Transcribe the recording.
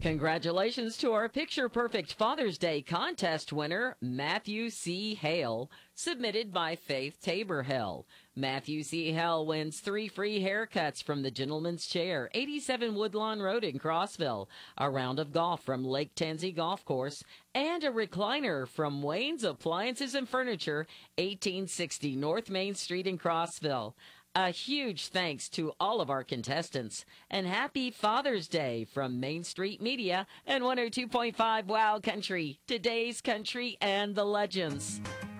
Congratulations to our Picture Perfect Father's Day contest winner, Matthew C. Hale, submitted by Faith Tabor-Hill. Matthew C. Hale wins 3 free haircuts from the Gentleman's Chair, 87 Woodlawn Road in Crossville, a round of golf from Lake Tansy Golf Course, and a recliner from Wayne's Appliances and Furniture, 1860 North Main Street in Crossville. A huge thanks to all of our contestants, and happy Father's Day from Main Street Media and 102.5 Wow Country, today's country and the legends.